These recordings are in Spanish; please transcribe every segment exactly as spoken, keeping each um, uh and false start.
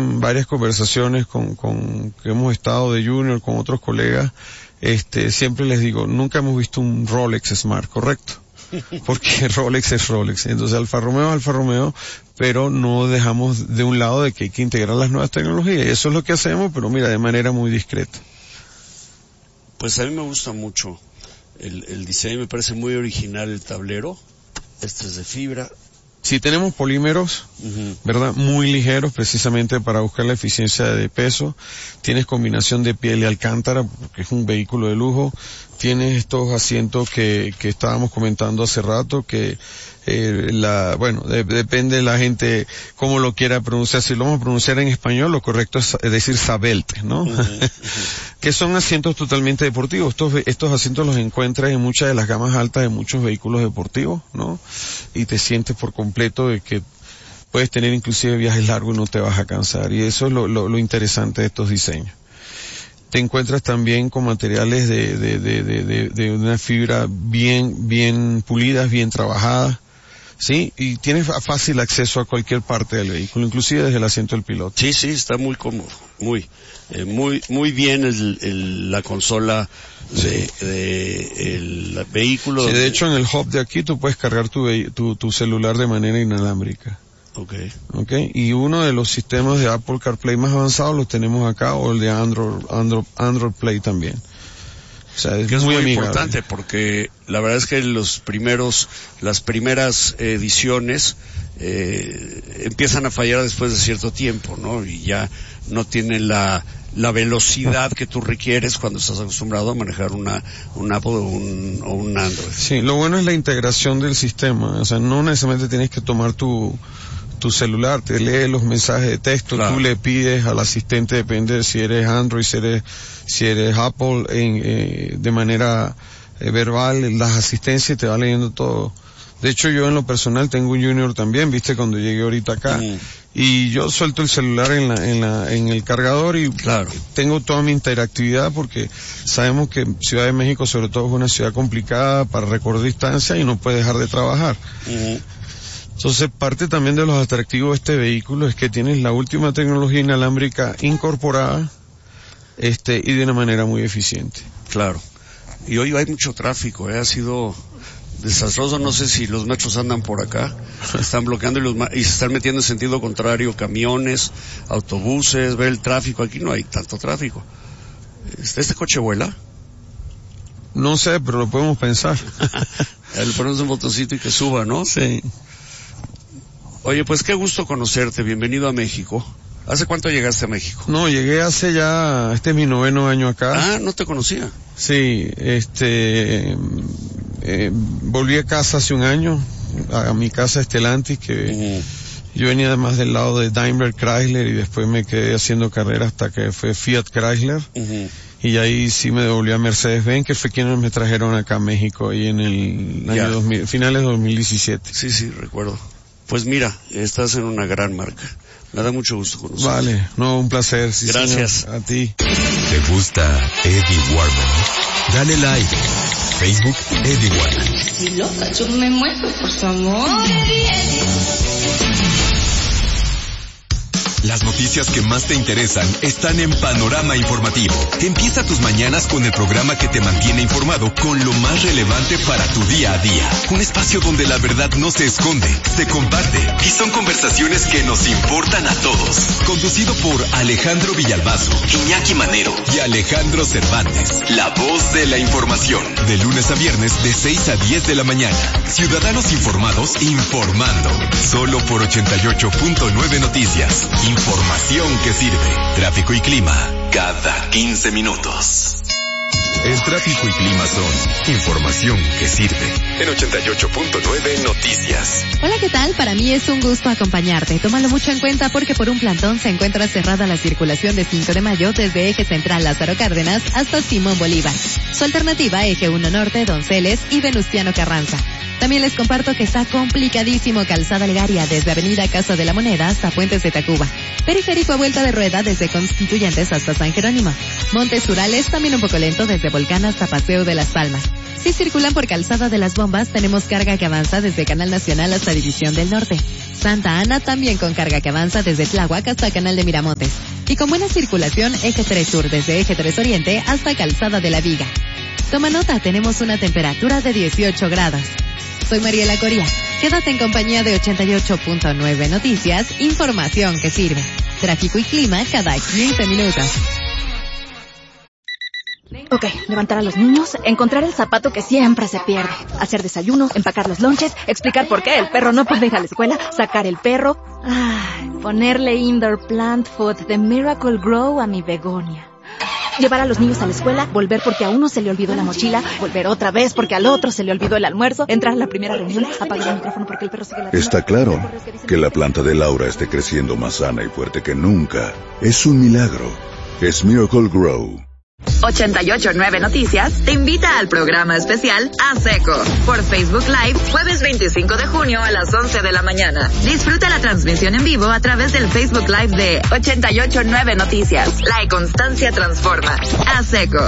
en varias conversaciones con, con, que hemos estado de Junior con otros colegas, este, siempre les digo, nunca hemos visto un Rolex Smart, ¿correcto? Porque Rolex es Rolex. Entonces Alfa Romeo es Alfa Romeo, pero no dejamos de un lado de que hay que integrar las nuevas tecnologías. Eso es lo que hacemos, pero mira, de manera muy discreta. Pues a mí me gusta mucho el, el diseño, me parece muy original el tablero. Este es de fibra. Sí, tenemos polímeros, uh-huh. ¿verdad? Muy ligeros, precisamente para buscar la eficiencia de peso. Tienes combinación de piel y alcántara, porque es un vehículo de lujo. Tienes estos asientos que, que estábamos comentando hace rato, que eh, la, bueno, de, depende de la gente cómo lo quiera pronunciar. Si lo vamos a pronunciar en español, lo correcto es decir Sabelte, ¿no? Uh-huh, uh-huh. Que son asientos totalmente deportivos. Estos, estos asientos los encuentras en muchas de las gamas altas de muchos vehículos deportivos, ¿no? Y te sientes por completo de que puedes tener inclusive viajes largos y no te vas a cansar. Y eso es lo, lo, lo interesante de estos diseños. Te encuentras también con materiales de, de, de, de, de, de una fibra bien, bien pulidas, bien trabajadas, ¿sí? Y tienes fácil acceso a cualquier parte del vehículo, inclusive desde el asiento del piloto. Sí, sí, está muy cómodo, muy, eh, muy, muy bien el, el, la consola de, sí. de el vehículo. Sí, donde... de hecho en el hub de aquí tú puedes cargar tu, tu, tu celular de manera inalámbrica. Okay. Okay, y uno de los sistemas de Apple CarPlay más avanzados los tenemos acá, o el de Android, Android, Android Play también. O sea, es, que es muy, muy amigable. Importante porque la verdad es que los primeros, las primeras ediciones eh, empiezan a fallar después de cierto tiempo, ¿no? Y ya no tienen la la velocidad que tú requieres cuando estás acostumbrado a manejar una un Apple o un, o un Android. Sí, lo bueno es la integración del sistema. O sea, no necesariamente tienes que tomar tu tu celular, te lee los mensajes de texto, claro. Tú le pides al asistente, depende de si eres Android, si eres, si eres Apple, en, eh, de manera eh, verbal, las asistencias te va leyendo todo. De hecho, yo en lo personal tengo un Junior también, viste, cuando llegué ahorita acá, mm. y yo suelto el celular en la, en la, en el cargador y claro. tengo toda mi interactividad porque sabemos que Ciudad de México sobre todo es una ciudad complicada para recorrer distancia y no puede dejar de trabajar. Mm. Entonces, parte también de los atractivos de este vehículo es que tienes la última tecnología inalámbrica incorporada, este, y de una manera muy eficiente. Claro. Y hoy hay mucho tráfico, ¿eh? Ha sido desastroso, no sé si los metros andan por acá, están bloqueando y, los ma- y se están metiendo en sentido contrario, camiones, autobuses, ve el tráfico, aquí no hay tanto tráfico. ¿Este, este coche vuela? No sé, pero lo podemos pensar. Le ponemos un botoncito y que suba, ¿no? Sí. Oye, pues qué gusto conocerte, bienvenido a México. ¿Hace cuánto llegaste a México? No, llegué hace ya, este es mi noveno año acá. Ah, no te conocía. Sí, este, eh, volví a casa hace un año, a, a mi casa Stellantis, que uh-huh. yo venía además del lado de Daimler Chrysler y después me quedé haciendo carrera hasta que fue Fiat Chrysler. Uh-huh. Y ahí sí me devolví a Mercedes-Benz, que fue quienes me trajeron acá a México ahí en el año dos mil, finales de dos mil diecisiete. Sí, sí, recuerdo. Pues mira, estás en una gran marca. Me da mucho gusto conocerte. Vale, no, un placer. Sí, gracias. Señor, a ti. ¿Te gusta Eddie Warman? Dale like. Facebook Eddie Warman. Y loca, yo me muero por su amor. Eddie, Eddie. Las noticias que más te interesan están en Panorama Informativo. Empieza tus mañanas con el programa que te mantiene informado con lo más relevante para tu día a día. Un espacio donde la verdad no se esconde, se comparte y son conversaciones que nos importan a todos. Conducido por Alejandro Villalbazo, Iñaki Manero y Alejandro Cervantes. La voz de la información. De lunes a viernes de seis a diez de la mañana. Ciudadanos informados informando. Solo por ochenta y ocho punto nueve Noticias. Información que sirve. Tráfico y clima cada quince minutos. El tráfico y clima son información que sirve. En ochenta y ocho punto nueve Noticias. Hola, ¿qué tal? Para mí es un gusto acompañarte. Tómalo mucho en cuenta porque por un plantón se encuentra cerrada la circulación de cinco de mayo desde Eje Central Lázaro Cárdenas hasta Simón Bolívar. Su alternativa, Eje uno Norte, Donceles y Venustiano Carranza. También les comparto que está complicadísimo Calzada Legaria desde Avenida Casa de la Moneda hasta Puentes de Tacuba. Periférico a vuelta de rueda desde Constituyentes hasta San Jerónimo. Montes Urales también un poco lento desde Volcán hasta Paseo de las Palmas. Si circulan por Calzada de las Bombas, tenemos carga que avanza desde Canal Nacional hasta División del Norte. Santa Ana también con carga que avanza desde Tláhuac hasta Canal de Miramontes. Y con buena circulación, Eje tres Sur desde Eje tres Oriente hasta Calzada de la Viga. Toma nota, tenemos una temperatura de dieciocho grados. Soy Mariela Coria. Quédate en compañía de ochenta y ocho punto nueve Noticias, información que sirve. Tráfico y clima cada quince minutos. Ok, levantar a los niños, encontrar el zapato que siempre se pierde, hacer desayuno, empacar los lonches, explicar por qué el perro no puede ir a la escuela, sacar el perro, ay, ponerle indoor plant food de Miracle Grow a mi begonia. Llevar a los niños a la escuela, volver porque a uno se le olvidó la mochila, volver otra vez porque al otro se le olvidó el almuerzo, entrar a la primera reunión, apagar el micrófono porque el perro sigue la... Está claro que la planta de Laura esté creciendo más sana y fuerte que nunca. Es un milagro. Es Miracle Grow. ochenta y ocho punto nueve Noticias te invita al programa especial A Seco por Facebook Live jueves veinticinco de junio a las once de la mañana. Disfruta la transmisión en vivo a través del Facebook Live de ochenta y ocho punto nueve Noticias. La constancia transforma. A Seco.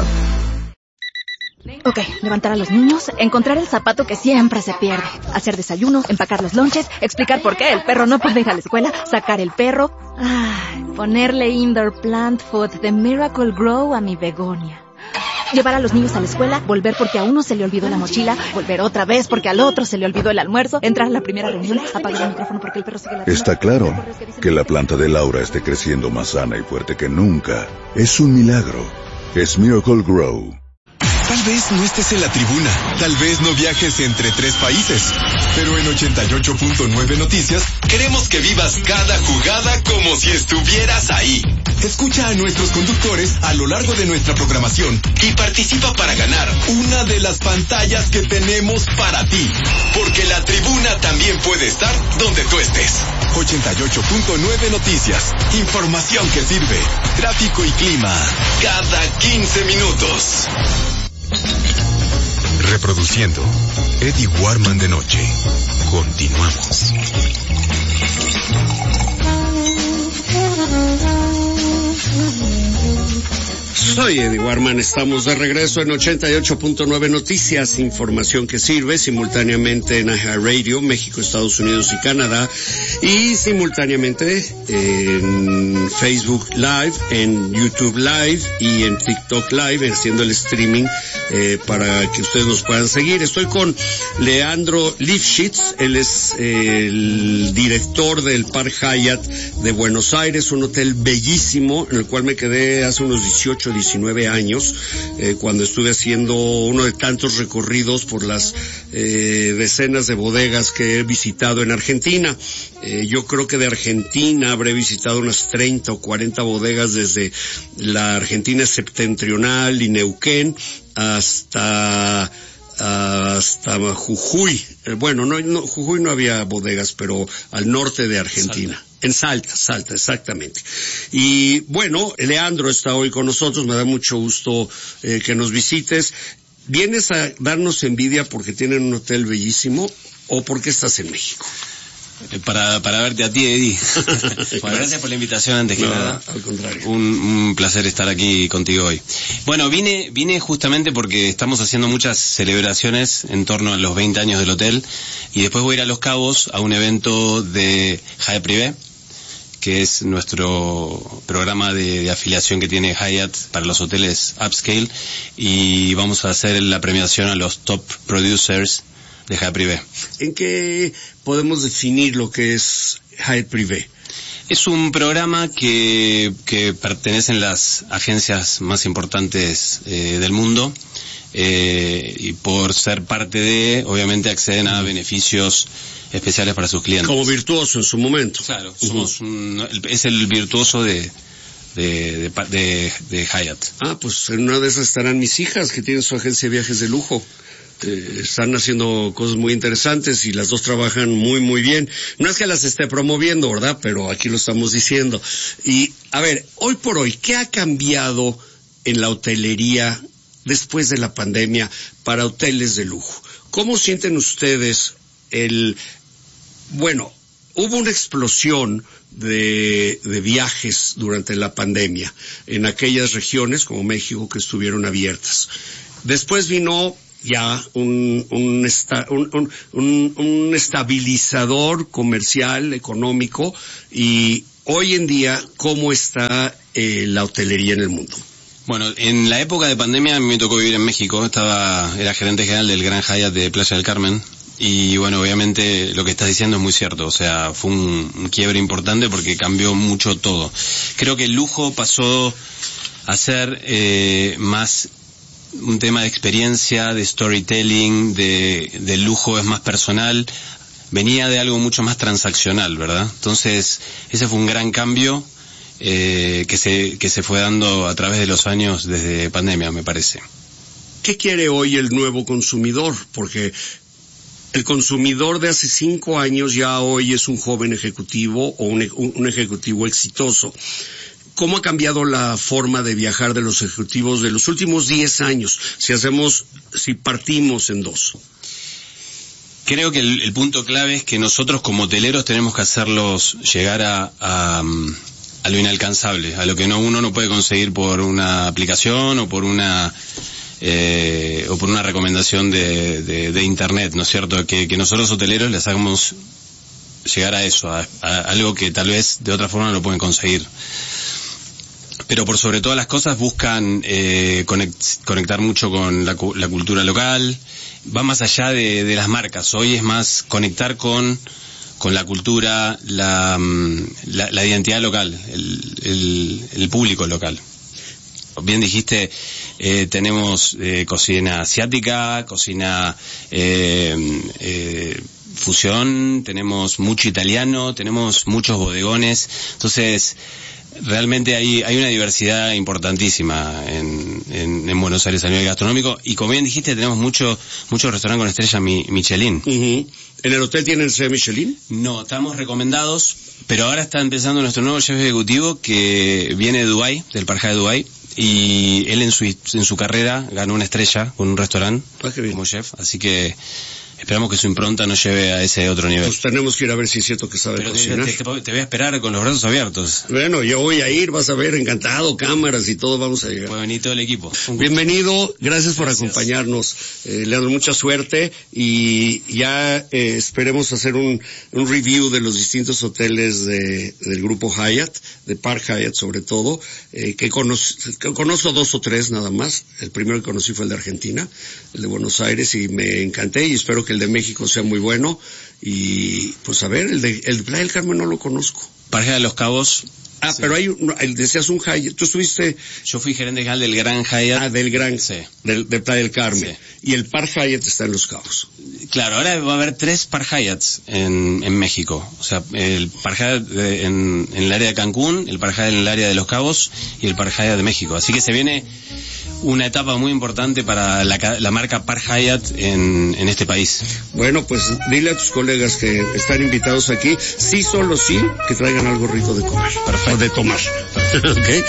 Ok, levantar a los niños, encontrar el zapato que siempre se pierde, hacer desayuno, empacar los lonches, explicar por qué el perro no puede ir a la escuela, sacar el perro, ay, ponerle indoor plant food de Miracle Grow a mi begonia. Llevar a los niños a la escuela, volver porque a uno se le olvidó la mochila, volver otra vez porque al otro se le olvidó el almuerzo, entrar a la primera reunión, apagar el micrófono porque el perro sigue la... Está claro que la planta de Laura esté creciendo más sana y fuerte que nunca. Es un milagro. Es Miracle Grow. Tal vez no estés en la tribuna, tal vez no viajes entre tres países, pero en ochenta y ocho punto nueve Noticias queremos que vivas cada jugada como si estuvieras ahí. Escucha a nuestros conductores a lo largo de nuestra programación y participa para ganar una de las pantallas que tenemos para ti, porque la tribuna también puede estar donde tú estés. ochenta y ocho punto nueve Noticias, información que sirve, tráfico y clima, cada quince minutos. Reproduciendo Eddie Warman de noche. Continuamos. Soy Eddie Warman, estamos de regreso en ochenta y ocho punto nueve Noticias, información que sirve, simultáneamente en iHeartRadio, México, Estados Unidos y Canadá, y simultáneamente en Facebook Live, en YouTube Live y en TikTok Live, haciendo el streaming eh, para que ustedes nos puedan seguir. Estoy con Leandro Lifshitz, él es eh, el director del Park Hyatt de Buenos Aires, un hotel bellísimo en el cual me quedé hace unos dieciocho, diecinueve años, eh, cuando estuve haciendo uno de tantos recorridos por las eh, decenas de bodegas que he visitado en Argentina. Eh, yo creo que de Argentina habré visitado unas treinta o cuarenta bodegas desde la Argentina septentrional y Neuquén hasta hasta Jujuy. Eh, bueno, no, no, Jujuy no había bodegas, pero al norte de Argentina. Salta. En Salta, Salta, exactamente. Y bueno, Leandro está hoy con nosotros, me da mucho gusto eh, que nos visites. ¿Vienes a darnos envidia porque tienen un hotel bellísimo o porque estás en México? Para, para verte a ti, Eddie. Bueno, gracias por la invitación, antes que no, nada. Al contrario. Un, un placer estar aquí contigo hoy. Bueno, vine, vine justamente porque estamos haciendo muchas celebraciones en torno a los veinte años del hotel, y después voy a ir a Los Cabos a un evento de Hyatt Privé, que es nuestro programa de, de afiliación que tiene Hyatt para los hoteles upscale, y vamos a hacer la premiación a los top producers de Hyatt Privé. ¿En qué podemos definir lo que es Hyatt Privé? Es un programa que, que pertenecen las agencias más importantes eh, del mundo, eh, y por ser parte de, obviamente acceden a beneficios especiales para sus clientes. Como Virtuoso en su momento. Claro, somos uh-huh. un, es el Virtuoso de de, de, de, de Hyatt. Ah, pues en una de esas estarán mis hijas que tienen su agencia de viajes de lujo. Eh, están haciendo cosas muy interesantes y las dos trabajan muy muy bien. No es que las esté promoviendo, ¿verdad? Pero aquí lo estamos diciendo. Y a ver, hoy por hoy, ¿qué ha cambiado en la hotelería después de la pandemia para hoteles de lujo? ¿Cómo sienten ustedes el, bueno, hubo una explosión de, de viajes durante la pandemia en aquellas regiones como México que estuvieron abiertas. Después vino ya un, un, esta, un, un, un, un estabilizador comercial, económico, y hoy en día, ¿cómo está eh, la hotelería en el mundo? Bueno, en la época de pandemia a mí me tocó vivir en México, estaba, era gerente general del Gran Hyatt de Playa del Carmen, y bueno, obviamente lo que estás diciendo es muy cierto, o sea, fue un, un quiebre importante porque cambió mucho todo. Creo que el lujo pasó a ser eh, más un tema de experiencia, de storytelling, de, de lujo es más personal, venía de algo mucho más transaccional, ¿verdad? Entonces, ese fue un gran cambio eh, que se que se fue dando a través de los años desde pandemia, me parece. ¿Qué quiere hoy el nuevo consumidor? Porque el consumidor de hace cinco años ya hoy es un joven ejecutivo o un, un ejecutivo exitoso. ¿Cómo ha cambiado la forma de viajar de los ejecutivos de los últimos diez años? Si hacemos, si partimos en dos. Creo que el, el punto clave es que nosotros como hoteleros tenemos que hacerlos llegar a, a, a lo inalcanzable, a lo que no uno no puede conseguir por una aplicación o por una eh, o por una recomendación de, de, de internet, ¿no es cierto? Que, que nosotros hoteleros les hagamos llegar a eso, a, a algo que tal vez de otra forma no lo pueden conseguir. Pero por sobre todas las cosas buscan eh, conect, conectar mucho con la, la cultura local, va más allá de, de las marcas, hoy es más conectar con, con la cultura, la, la, la identidad local, el, el, el público local. Bien dijiste, eh, tenemos eh, cocina asiática, cocina eh, eh, fusión, tenemos mucho italiano, tenemos muchos bodegones, entonces realmente hay, hay una diversidad importantísima en, en, en Buenos Aires a nivel gastronómico, y como bien dijiste, tenemos mucho, muchos restaurantes con estrella mi, Michelin. Uh-huh. ¿En el hotel tienen estrella Michelin? No, estamos recomendados, pero ahora está empezando nuestro nuevo chef ejecutivo que viene de Dubái, del Park Hyatt de Dubái, y él en su, en su carrera ganó una estrella con un restaurante ah, como chef, así que esperamos que su impronta nos lleve a ese otro nivel. Pues tenemos que ir a ver si es cierto que sabe Pero cocinar. Te, te, te voy a esperar con los brazos abiertos. Bueno, yo voy a ir, vas a ver, encantado, cámaras y todo, vamos a llegar. Puede venir todo el equipo. Bienvenido, gracias por Gracias. acompañarnos. Eh, le damos mucha suerte y ya eh, esperemos hacer un, un review de los distintos hoteles de, del grupo Hyatt, de Park Hyatt sobre todo, eh, que, conoz, que conozco dos o tres nada más. El primero que conocí fue el de Argentina, el de Buenos Aires, y me encanté, y espero que el de México sea muy bueno. Y pues a ver, el de, el de Playa del Carmen no lo conozco. Park Hyatt de Los Cabos. Ah, sí. Pero hay un, el, decías un Hyatt, tú estuviste... Yo fui gerente general del Gran Hyatt. Ah, del Gran, sí. del, de Playa del Carmen. Sí. Y el Park Hyatt está en Los Cabos. Claro, ahora va a haber tres Park Hyatts en, en México. O sea, el Park Hyatt de, en, en el área de Cancún, el Park Hyatt en el área de Los Cabos y el Park Hyatt de México. Así que se viene una etapa muy importante para la, la marca Park Hyatt en, en este país. Bueno, pues dile a tus colegas que están invitados aquí, sí, solo sí, que traigan algo rico de comer. Perfecto. O de tomar. ¿Okay?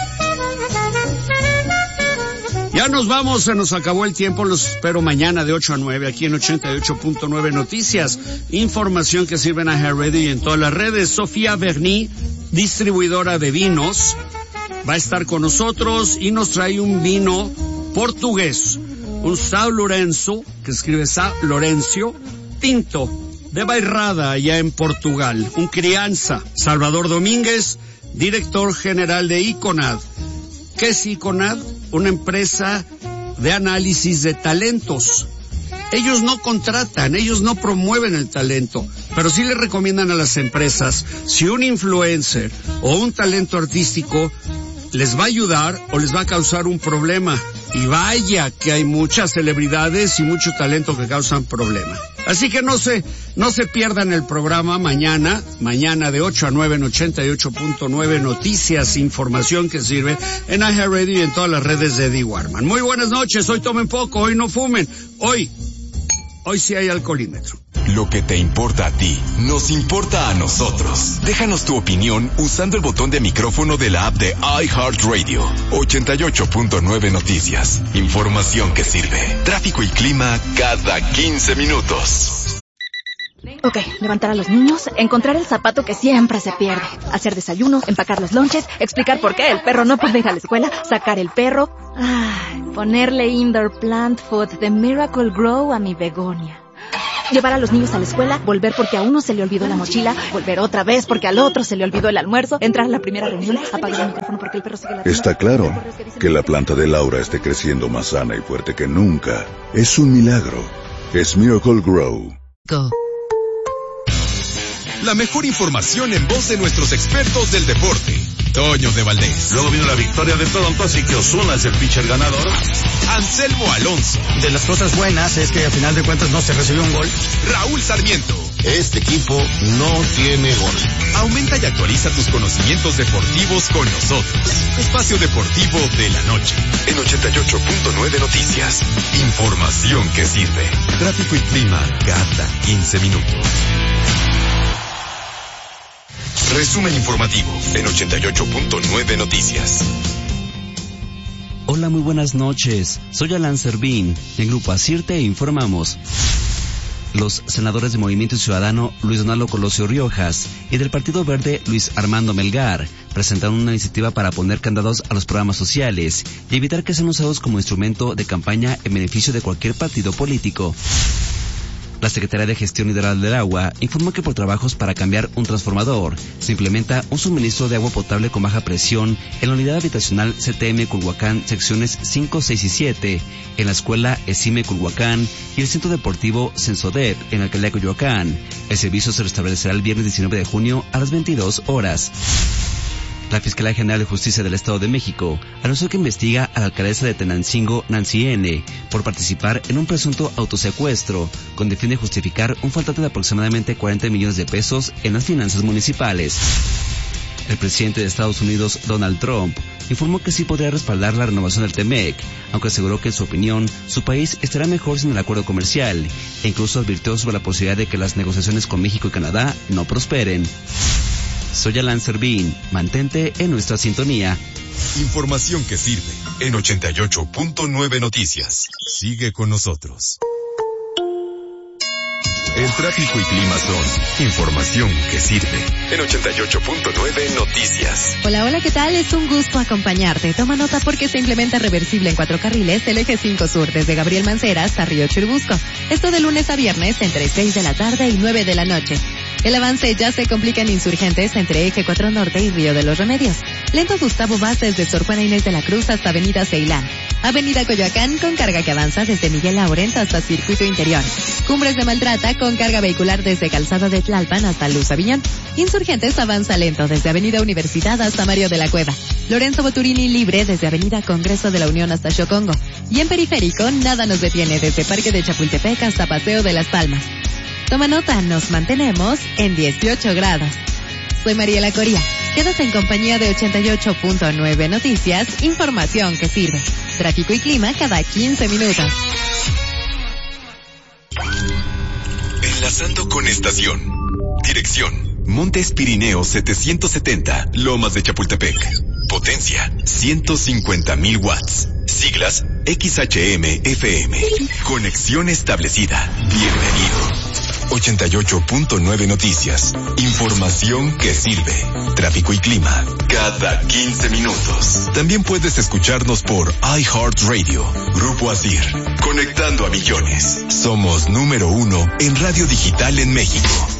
Ya nos vamos, se nos acabó el tiempo, los espero mañana de ocho a nueve aquí en ochenta y ocho punto nueve Noticias. Información que sirve en iHeartRadio y en todas las redes. Sofía Berni, distribuidora de vinos, va a estar con nosotros y nos trae un vino portugués, un São Lourenço, que escribe São Lourenço, tinto, de Bairrada, allá en Portugal. Un crianza, Salvador Domínguez, director general de Iconad. ¿Qué es Iconad? Una empresa de análisis de talentos. Ellos no contratan, ellos no promueven el talento, pero sí le recomiendan a las empresas si un influencer o un talento artístico les va a ayudar o les va a causar un problema. Y vaya que hay muchas celebridades y mucho talento que causan problema. Así que no se, no se pierdan el programa mañana, mañana de ocho a nueve en ochenta y ocho punto nueve Noticias, información que sirve en iHeartRadio y en todas las redes de Eddie Warman. Muy buenas noches, hoy tomen poco, hoy no fumen, hoy, hoy sí hay alcoholímetro. Lo que te importa a ti, nos importa a nosotros. Déjanos tu opinión usando el botón de micrófono de la app de iHeartRadio. ochenta y ocho punto nueve Noticias. Información que sirve. Tráfico y clima cada quince minutos. Ok, levantar a los niños, encontrar el zapato que siempre se pierde, hacer desayuno, empacar los lonches, explicar por qué el perro no puede ir a la escuela, sacar el perro, ay, ponerle indoor plant food de Miracle Grow a mi begonia. Llevar a los niños a la escuela, volver porque a uno se le olvidó la mochila, volver otra vez porque al otro se le olvidó el almuerzo, entrar a la primera reunión, apagar el micrófono porque el perro sigue la... Está claro que la planta de Laura esté creciendo más sana y fuerte que nunca. Es un milagro. Es Miracle Grow. Go. La mejor información en voz de nuestros expertos del deporte. Toño de Valdés. Luego vino la victoria de Toronto, así que Ozuna es el pitcher ganador. Anselmo Alonso. De las cosas buenas es que a final de cuentas no se recibió un gol. Raúl Sarmiento. Este equipo no tiene gol. Aumenta y actualiza tus conocimientos deportivos con nosotros. Espacio Deportivo de la Noche. En ochenta y ocho punto nueve Noticias. Información que sirve. Tráfico y clima cada quince minutos. Resumen informativo en ochenta y ocho punto nueve Noticias. Hola, muy buenas noches. Soy Alan Servín. En Grupo Asir te informamos. Los senadores de Movimiento Ciudadano Luis Donaldo Colosio Riojas y del Partido Verde Luis Armando Melgar presentaron una iniciativa para poner candados a los programas sociales y evitar que sean usados como instrumento de campaña en beneficio de cualquier partido político. La Secretaría de Gestión Hidral del Agua informó que por trabajos para cambiar un transformador se implementa un suministro de agua potable con baja presión en la unidad habitacional C T M Culhuacán, secciones cinco, seis y siete, en la escuela ESIME Culhuacán y el centro deportivo Censodep en la alcaldía de Coyoacán. El servicio se restablecerá el viernes diecinueve de junio a las veintidós horas. La Fiscalía General de Justicia del Estado de México anunció que investiga a la alcaldesa de Tenancingo, Nancy N., por participar en un presunto autosecuestro con el fin de justificar un faltante de aproximadamente cuarenta millones de pesos en las finanzas municipales. El presidente de Estados Unidos, Donald Trump, informó que sí podría respaldar la renovación del TEMEC, aunque aseguró que en su opinión su país estará mejor sin el acuerdo comercial e incluso advirtió sobre la posibilidad de que las negociaciones con México y Canadá no prosperen. Soy Alan Servín. Mantente en nuestra sintonía. Información que sirve en ochenta y ocho punto nueve Noticias. Sigue con nosotros. El tráfico y clima son información que sirve en ochenta y ocho punto nueve Noticias. Hola, hola, ¿qué tal? Es un gusto acompañarte. Toma nota porque se implementa reversible en cuatro carriles el eje cinco Sur desde Gabriel Mancera hasta Río Churubusco. Esto de lunes a viernes entre seis de la tarde y nueve de la noche. El avance ya se complica en Insurgentes entre Eje cuatro Norte y Río de los Remedios. Lento Gustavo Vaz desde Sor Juana Inés de la Cruz hasta Avenida Ceilán. Avenida Coyoacán con carga que avanza desde Miguel Laurent hasta Circuito Interior. Cumbres de Maltrata con carga vehicular desde Calzada de Tlalpan hasta Luz Aviñón. Insurgentes avanza lento desde Avenida Universidad hasta Mario de la Cueva. Lorenzo Boturini libre desde Avenida Congreso de la Unión hasta Xocongo. Y en Periférico nada nos detiene desde Parque de Chapultepec hasta Paseo de las Palmas. Toma nota, nos mantenemos en dieciocho grados. Soy Mariela Coria. Quédate en compañía de ochenta y ocho punto nueve Noticias, información que sirve. Tráfico y clima cada quince minutos. Enlazando con estación. Dirección: Montes Pirineos setecientos setenta, Lomas de Chapultepec. Potencia: ciento cincuenta mil watts. Siglas: X H M F M. Conexión establecida. Bienvenido. ochenta y ocho punto nueve Noticias. Información que sirve. Tráfico y clima cada quince minutos. También puedes escucharnos por iHeartRadio. Grupo Asir. Conectando a millones. Somos número uno en radio digital en México.